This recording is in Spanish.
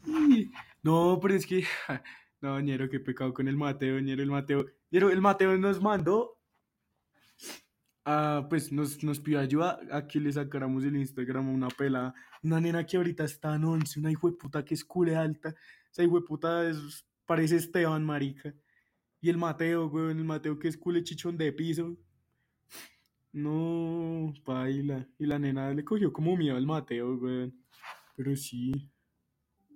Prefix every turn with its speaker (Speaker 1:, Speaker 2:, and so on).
Speaker 1: Y- No, pero es que, no, ñero, qué pecado con el Mateo, ñero, el Mateo nos mandó, pues nos pidió ayuda a que le sacáramos el Instagram a una pelada, una nena que ahorita está en 11, una hijueputa que es cule alta, esa hijueputa parece Esteban, marica, y el Mateo, weón, el Mateo que es cule chichón de piso, no, paila, y la nena le cogió como miedo al Mateo, weón, pero sí.